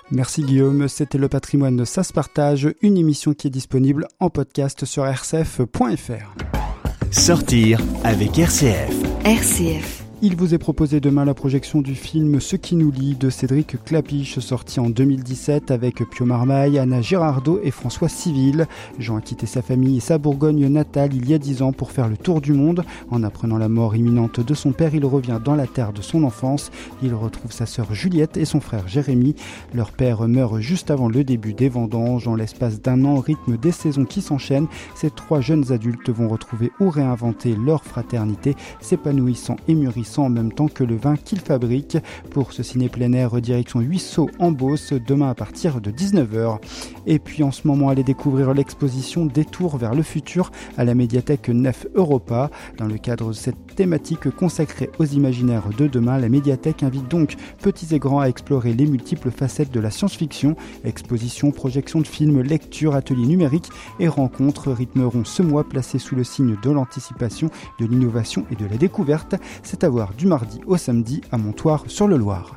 Merci Guillaume, c'était Le Patrimoine, ça se partage, une émission qui est disponible en podcast sur rcf.fr. Sortir avec RCF. RCF. Il vous est proposé demain la projection du film Ce qui nous lie de Cédric Clapiche, sorti en 2017 avec Pio Marmaille, Anna Girardot et François Civil. Jean a quitté sa famille et sa Bourgogne natale il y a 10 ans pour faire le tour du monde. En apprenant la mort imminente de son père, il revient dans la terre de son enfance. Il retrouve sa sœur Juliette et son frère Jérémy. Leur père meurt juste avant le début des vendanges. En l'espace d'un an, au rythme des saisons qui s'enchaînent, ces 3 jeunes adultes vont retrouver ou réinventer leur fraternité, s'épanouissant et mûrissant en même temps que le vin qu'ils fabriquent. Pour ce ciné plein air, direction Huisseau en Beauce, demain à partir de 19h. Et puis en ce moment, allez découvrir l'exposition Détour vers le futur à la médiathèque Nef Europa. Dans le cadre de cette thématique consacrée aux imaginaires de demain, la médiathèque invite donc petits et grands à explorer les multiples facettes de la science-fiction. Exposition, projection de films, lecture, ateliers numériques et rencontres rythmeront ce mois placé sous le signe de l'anticipation, de l'innovation et de la découverte. C'est à voir du mardi au samedi à Montoire-sur-le-Loir.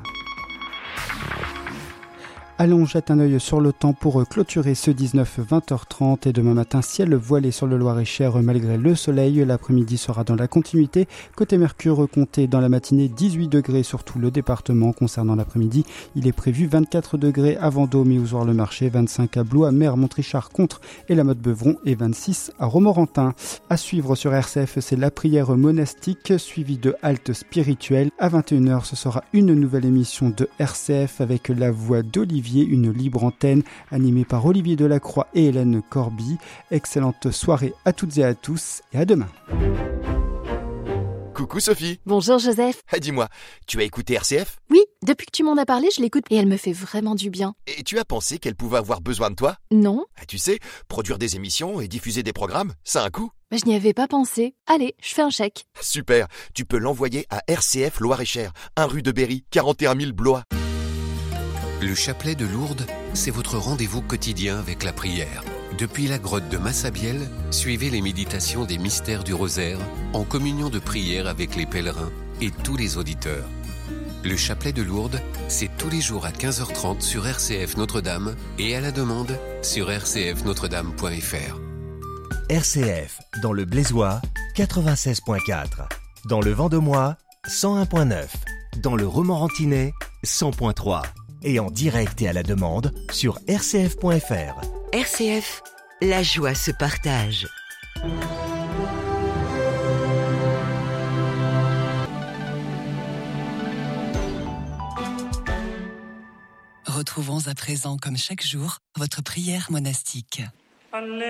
Allez, on jette un œil sur le temps pour clôturer ce 19 20h30 et demain matin, ciel voilé sur le Loir-et-Cher malgré le soleil. L'après-midi sera dans la continuité. Côté Mercure, comptez dans la matinée 18 degrés sur tout le département. Concernant l'après-midi, il est prévu 24 degrés à Vendôme et Ozoir-le-Marché, 25 à Blois, Mer, Montrichard, Contres et la Motte-Beuvron et 26 à Romorantin. À suivre sur RCF, c'est la prière monastique suivie de halte spirituelle. À 21h, ce sera une nouvelle émission de RCF avec la voix d'Olivier, une libre antenne animée par Olivier Delacroix et Hélène Corby. Excellente soirée à toutes et à tous et à demain. Coucou Sophie. Bonjour Joseph. Dis-moi, tu as écouté RCF ? Oui, depuis que tu m'en as parlé, je l'écoute et elle me fait vraiment du bien. Et tu as pensé qu'elle pouvait avoir besoin de toi ? Non. Tu sais, produire des émissions et diffuser des programmes, ça a un coût. Je n'y avais pas pensé. Allez, je fais un chèque. Super, tu peux l'envoyer à RCF Loir-et-Cher, 1 rue de Berry, 41 000 Blois. Le chapelet de Lourdes, c'est votre rendez-vous quotidien avec la prière. Depuis la grotte de Massabielle, suivez les méditations des mystères du rosaire en communion de prière avec les pèlerins et tous les auditeurs. Le chapelet de Lourdes, c'est tous les jours à 15h30 sur RCF Notre-Dame et à la demande sur rcfnotredame.fr. RCF, dans le Blésois, 96.4. Dans le Vendomois, 101.9. Dans le Romorantinais, 100.3. Et en direct et à la demande sur rcf.fr. RCF, la joie se partage. Retrouvons à présent, comme chaque jour, votre prière monastique.